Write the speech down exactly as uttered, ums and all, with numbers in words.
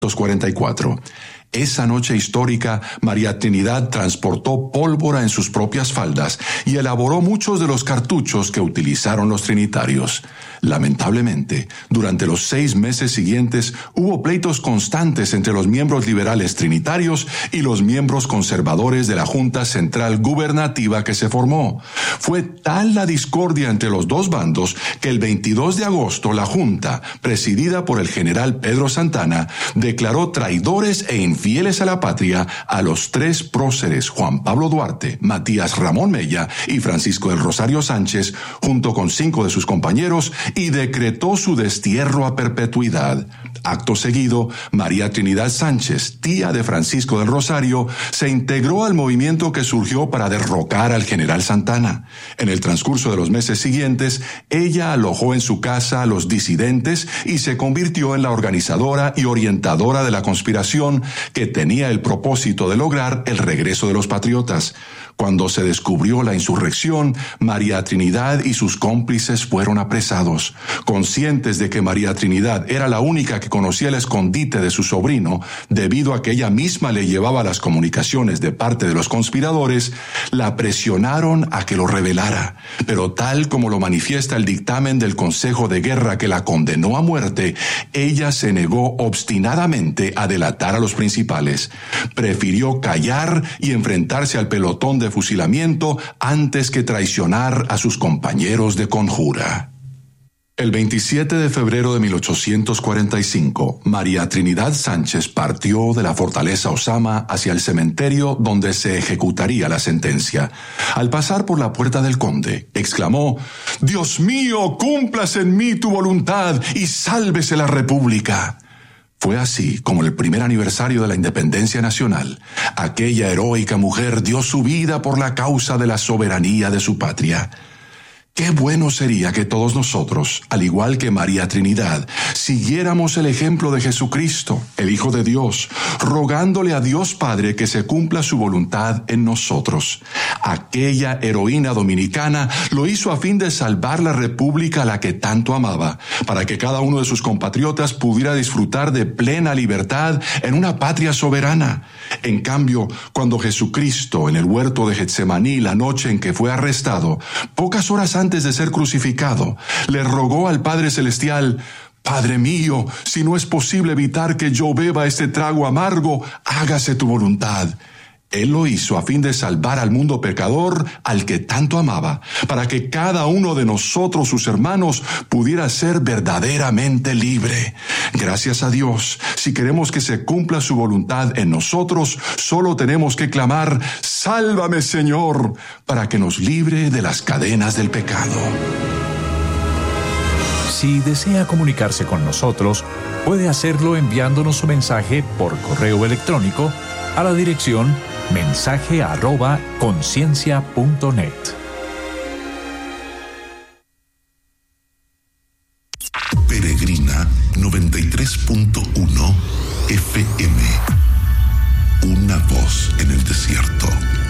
cuarenta y cuatro. Esa noche histórica, María Trinidad transportó pólvora en sus propias faldas y elaboró muchos de los cartuchos que utilizaron los trinitarios. Lamentablemente, durante los seis meses siguientes hubo pleitos constantes entre los miembros liberales trinitarios y los miembros conservadores de la Junta Central Gubernativa que se formó. Fue tal la discordia entre los dos bandos que el veintidós de agosto la Junta, presidida por el general Pedro Santana, declaró traidores e infieles a la patria a los tres próceres Juan Pablo Duarte, Matías Ramón Mella y Francisco del Rosario Sánchez, junto con cinco de sus compañeros, y decretó su destierro a perpetuidad. Acto seguido, María Trinidad Sánchez, tía de Francisco del Rosario, se integró al movimiento que surgió para derrocar al general Santana. En el transcurso de los meses siguientes, ella alojó en su casa a los disidentes y se convirtió en la organizadora y orientadora de la conspiración que tenía el propósito de lograr el regreso de los patriotas. Cuando se descubrió la insurrección, María Trinidad y sus cómplices fueron apresados. Conscientes de que María Trinidad era la única que conocía el escondite de su sobrino, debido a que ella misma le llevaba las comunicaciones de parte de los conspiradores, la presionaron a que lo revelara. Pero tal como lo manifiesta el dictamen del Consejo de Guerra que la condenó a muerte, ella se negó obstinadamente a delatar a los principales. Prefirió callar y enfrentarse al pelotón de fusilamiento antes que traicionar a sus compañeros de conjura. El veintisiete de febrero de mil ochocientos cuarenta y cinco, María Trinidad Sánchez partió de la fortaleza Osama hacia el cementerio donde se ejecutaría la sentencia. Al pasar por la puerta del conde, exclamó: «Dios mío, cúmplase en mí tu voluntad y sálvese la República». Fue así como en el primer aniversario de la independencia nacional, aquella heroica mujer dio su vida por la causa de la soberanía de su patria. Qué bueno sería que todos nosotros, al igual que María Trinidad, siguiéramos el ejemplo de Jesucristo, el Hijo de Dios, rogándole a Dios Padre que se cumpla su voluntad en nosotros. Aquella heroína dominicana lo hizo a fin de salvar la República a la que tanto amaba, para que cada uno de sus compatriotas pudiera disfrutar de plena libertad en una patria soberana. En cambio, cuando Jesucristo, en el huerto de Getsemaní, la noche en que fue arrestado, pocas horas antes de ser crucificado, le rogó al Padre Celestial: «Padre mío, si no es posible evitar que yo beba este trago amargo, hágase tu voluntad». Él lo hizo a fin de salvar al mundo pecador al que tanto amaba, para que cada uno de nosotros, sus hermanos, pudiera ser verdaderamente libre. Gracias a Dios, si queremos que se cumpla su voluntad en nosotros, solo tenemos que clamar: «Sálvame, Señor», para que nos libre de las cadenas del pecado. Si desea comunicarse con nosotros, puede hacerlo enviándonos su mensaje por correo electrónico a la dirección mensaje arroba conciencia punto net. Peregrina noventa y tres punto uno F M. Una voz en el desierto.